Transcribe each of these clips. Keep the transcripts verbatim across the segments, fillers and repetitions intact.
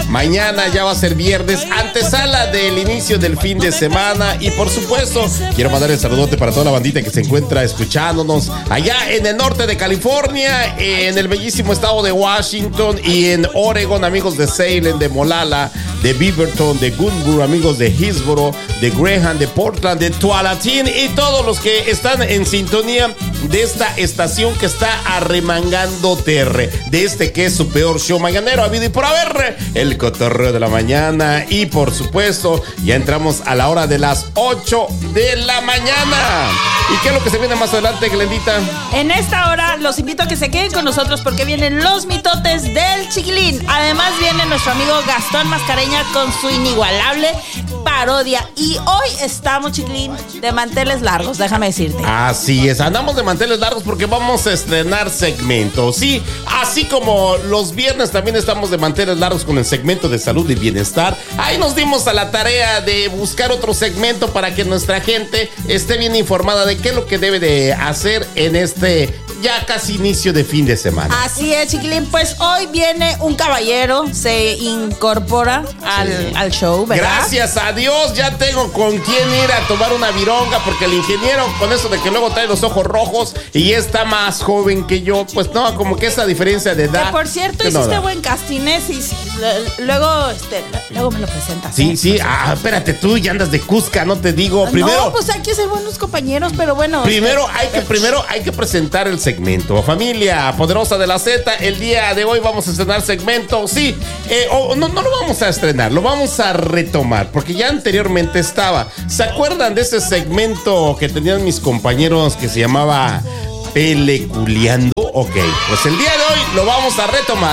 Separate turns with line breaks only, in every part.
Mañana ya va a ser viernes, antesala del inicio del fin de semana. Y por supuesto, quiero mandar el saludote para toda la bandita que se encuentra escuchándonos allá en el norte de California, en el bellísimo estado de Washington y en Oregon, amigos de Salem, de Molalla, de Beaverton, de Gunbur, amigos de Hillsboro, de Graham, de Portland, de Tualatin y todos los que están en sintonía de esta estación que está arremangando terre, de este que es su peor show mañanero habido y por haber, el cotorreo de la mañana. Y por supuesto, ya entramos a la hora de las ocho de la mañana. ¿Y qué es lo que se viene más adelante, Glendita?
En esta hora los invito a que se queden con nosotros porque vienen los mitotes del Chiquilín. Además viene nuestro amigo Gastón Mascareña con su inigualable parodia. Y hoy estamos, Chiquilín, de manteles largos, déjame decirte.
Así es, andamos de manteles largos porque vamos a estrenar segmentos. Sí, así como los viernes también estamos de manteles largos con el segmento de salud y bienestar. Ahí nos dimos a la tarea de buscar otro segmento para que nuestra gente esté bien informada de qué es lo que debe de hacer en este ya casi inicio de fin de semana.
Así es, Chiquilín. Pues hoy viene un caballero, se incorpora al, sí. al show, ¿verdad?
Gracias a Dios, ya tengo con quién ir a tomar una vironga, porque el ingeniero, con eso de que luego trae los ojos rojos y está más joven que yo, pues no, como que esa diferencia de edad.
Que por cierto, hiciste no, buen casting, ¿eh? Y luego, este, luego me lo presentas.
Sí,
¿eh?
sí, ah, espérate, tú ya andas de Cusca, no te digo. Primero,
no, pues hay que ser buenos compañeros, pero bueno.
Primero
este,
hay que, primero hay que presentar el segmento. Familia poderosa de la Z, el día de hoy vamos a estrenar segmento. Sí, eh, oh, no, no lo vamos a estrenar, lo vamos a retomar, porque ya anteriormente estaba. ¿Se acuerdan de ese segmento que tenían mis compañeros que se llamaba Peleculeando? Ok, pues el día de hoy lo vamos a retomar.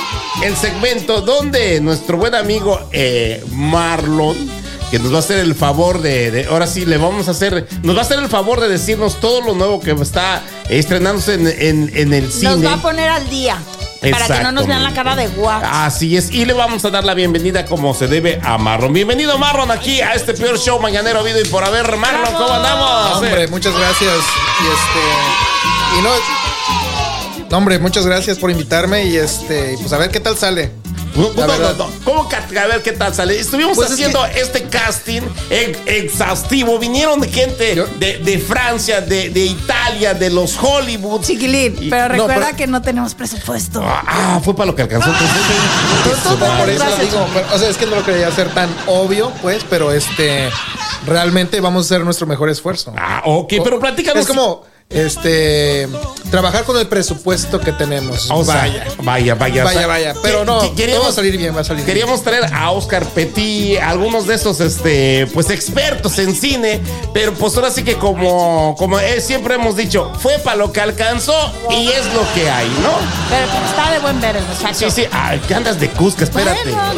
El segmento donde nuestro buen amigo eh, Marlon, que nos va a hacer el favor de, de, ahora sí le vamos a hacer, nos va a hacer el favor de decirnos todo lo nuevo que está estrenándose en, en, en el cine.
Nos va a poner al día. Para que no nos vean la cara de guapo.
Así es, y le vamos a dar la bienvenida como se debe a Marlon. Bienvenido, Marlon, aquí a este peor show mañanero habido y por haber. Marlon, ¿cómo andamos?
Hombre, muchas gracias. Y este, y no, no, hombre, muchas gracias por invitarme y este, pues a ver qué tal sale.
No, no, no, no. ¿Cómo que a ver qué tal sale? Estuvimos pues haciendo es que... este casting exhaustivo. Vinieron gente ¿Yo? de, de Francia, de, de Italia, de los Hollywood.
Chiquilín, y, pero recuerda no, pero... que no tenemos presupuesto.
Ah, fue para lo que alcanzó.
Ah, no, no, por eso lo digo. Pero, o sea, es que no lo quería hacer tan obvio, pues, pero este, realmente vamos a hacer nuestro mejor esfuerzo.
Ah, ok, o, pero platícanos.
Es como... Este, trabajar con el presupuesto que tenemos.
O sea, vaya, vaya, vaya.
Vaya, vaya. Pero no, queríamos, va a salir bien, va a salir bien.
Queríamos traer a Oscar Petit, algunos de esos, este, pues expertos en cine, pero pues ahora sí que como, como eh, siempre hemos dicho, fue para lo que alcanzó y es lo que hay, ¿no?
Pero, pero está de buen ver el muchacho.
Sí, sí, ay, que andas de Cusca, espérate.
Bueno,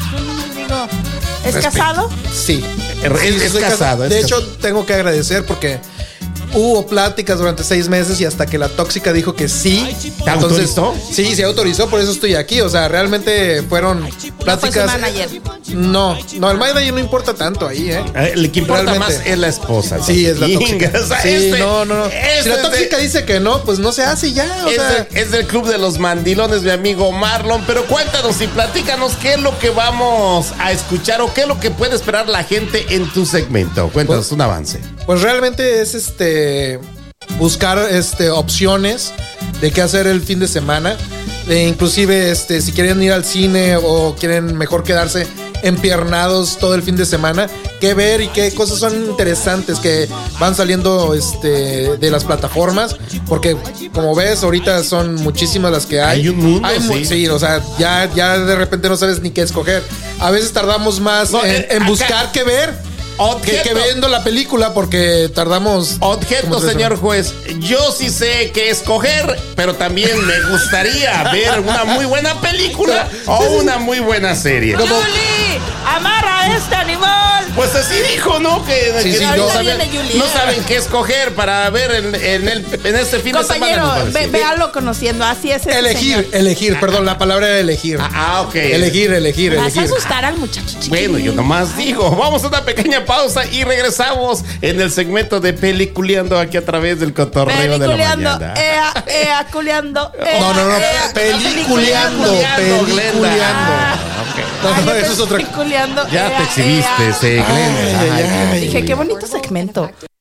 le, digo, ¿es Respe- casado?
Sí,
es, es, es casado.
De
es
hecho,
casado.
Tengo que agradecer porque hubo pláticas durante seis meses y hasta que la tóxica dijo que sí.
¿Te
entonces,
autorizó?
Sí, se autorizó, por eso estoy aquí. O sea, realmente fueron pláticas.
No fue su manager.
No, no, el manager no importa tanto ahí, ¿eh?
El que importa realmente más es la esposa. ¿No?
Sí, es la tóxica.
O sea,
sí,
este,
no, no, no.
Este
si la tóxica de, dice que no, pues no se hace y ya. O
es,
sea.
de, es del club de los mandilones, mi amigo Marlon. Pero cuéntanos y platícanos qué es lo que vamos a escuchar o qué es lo que puede esperar la gente en tu segmento. Cuéntanos pues, un avance.
Pues realmente es este. Buscar este, opciones de qué hacer el fin de semana. E inclusive este, si quieren ir al cine o quieren mejor quedarse empiernados todo el fin de semana, qué ver y qué cosas son interesantes que van saliendo este, de las plataformas, porque como ves ahorita son muchísimas las que hay.
Hay un mundo,
hay mu-
sí.
sí, o sea, ya, ya de repente no sabes ni qué escoger. A veces tardamos más no, en, eh, en buscar qué ver Que, que viendo la película porque tardamos.
Objeto, señor juez. Yo sí sé qué escoger, pero también me gustaría ver una muy buena película o una muy buena serie.
¡Julie! ¡Amarra a este animal!
Pues así dijo, ¿no? Que,
sí,
que
sí,
no,
no,
saben, no saben qué escoger para ver en, en, el, en este fin
Compañero,
de semana.
Ve, véalo conociendo, así es.
Elegir,
señor.
elegir, perdón, la palabra era elegir.
Ah, ah, ok.
Elegir, elegir,
Vas
elegir.
a asustar al muchacho chiquito.
Bueno, yo nomás digo, vamos a una pequeña pausa y regresamos en el segmento de Peliculeando aquí a través del cotorreo de la mañana.
Ea, ea, culeando. Ea,
no, no, no,
ea,
peliculeando, peliculeando.
peliculeando.
Ah, ok.
No,
yo
eso es otra
estoy culeando.
Ya
Eh,
te exhibiste,
eh,
sí, Glenn.
Ay, ay,
Ay,
ay.
Dije, qué bonito segmento.